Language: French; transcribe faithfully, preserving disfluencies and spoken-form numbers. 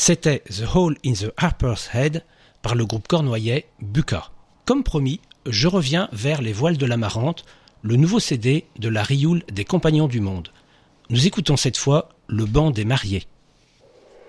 C'était The Hole in the Harper's Head par le groupe cornouaillais Buka. Comme promis, je reviens vers Les Voiles de l'Amarante, le nouveau C D de la Rioule des Compagnons du Monde. Nous écoutons cette fois le banc des mariés.